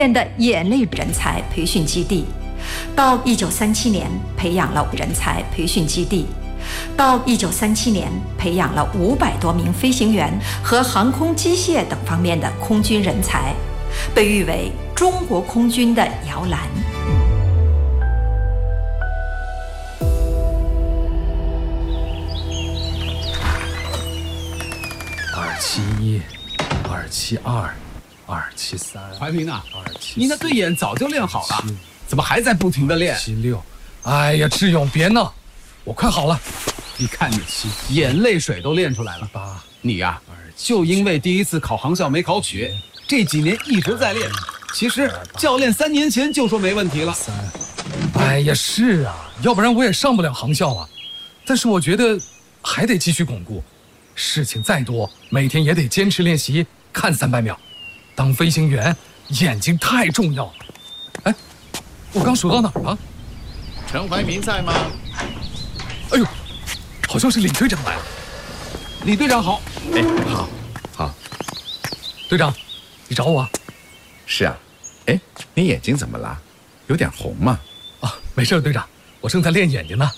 的眼泪人才培训基地。到1937年，培养了人才培训基地。到1937年，培养了500多名飞行员和航空机械等方面的空军人才，被誉为中国空军的摇篮。 271、272、273。 怀民啊，你那对眼早就练好了，怎么还在不停的练 ？76。哎呀，志勇，别闹，我快好了。 你看你眼泪水都练出来了。你呀，就因为第一次考航校没考取，这几年一直在练。其实教练3年前就说没问题了。 哎呀，是啊，要不然我也上不了航校啊。但是我觉得还得继续巩固，事情再多，每天也得坚持练习，看300秒。当飞行员，眼睛太重要了。哎，我刚数到哪儿了？ 陈怀民在吗？ 哎呦，好像是李队长来了。 李队长好。 哎，好。 队长，你找我？ 是啊。哎，你眼睛怎么了？有点红嘛。 啊，没事，队长，我正在练眼睛呢。